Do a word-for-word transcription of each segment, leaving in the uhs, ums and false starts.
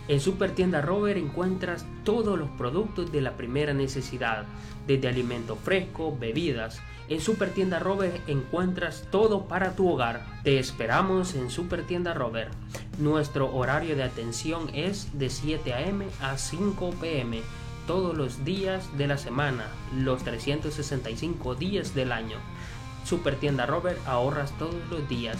En Supertienda Robert encuentras todos los productos de la primera necesidad, desde alimentos frescos, bebidas. En Supertienda Robert encuentras todo para tu hogar. Te esperamos en Supertienda Robert. Nuestro horario de atención es de siete a eme a cinco pe eme, todos los días de la semana, los trescientos sesenta y cinco días del año. Supertienda Robert, ahorras todos los días.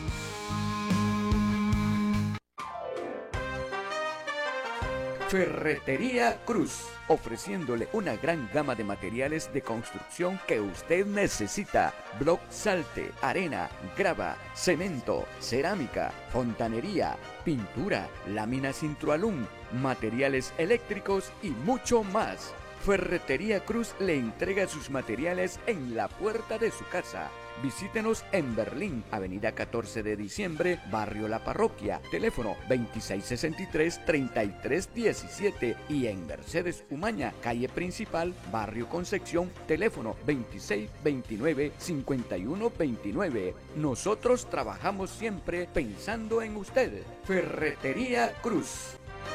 Ferretería Cruz, ofreciéndole una gran gama de materiales de construcción que usted necesita: bloc salte, arena, grava, cemento, cerámica, fontanería, pintura, láminas Introalum, materiales eléctricos y mucho más. Ferretería Cruz le entrega sus materiales en la puerta de su casa. Visítenos en Berlín, avenida catorce de diciembre, barrio La Parroquia, teléfono veintiséis sesenta y tres, treinta y tres diecisiete, y en Mercedes Umaña, calle principal, barrio Concepción, teléfono veintiséis veintinueve, cincuenta y uno veintinueve. Nosotros trabajamos siempre pensando en usted. Ferretería Cruz.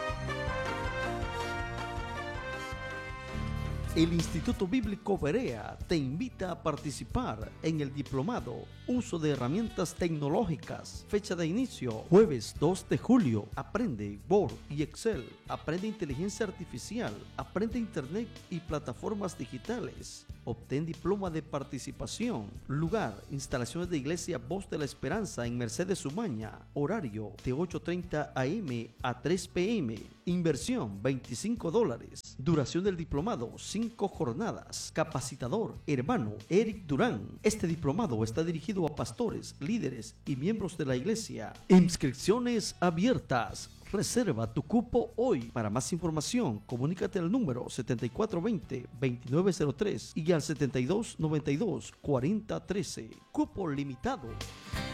El Instituto Bíblico Berea te invita a participar en el diplomado Uso de Herramientas Tecnológicas. Fecha de inicio, jueves dos de julio. Aprende Word y Excel. Aprende inteligencia artificial. Aprende Internet y plataformas digitales. Obtén diploma de participación. Lugar, instalaciones de Iglesia Voz de la Esperanza en Mercedes Umaña. Horario de ocho treinta a eme a tres pe eme. Inversión veinticinco dólares. Duración del diplomado cinco jornadas. Capacitador, hermano Eric Durán. Este diplomado está dirigido a pastores, líderes y miembros de la iglesia. Inscripciones abiertas. Reserva tu cupo hoy. Para más información, comunícate al número setenta y cuatro veinte, veintinueve cero tres y al setenta y dos noventa y dos, cuarenta trece. Cupo limitado.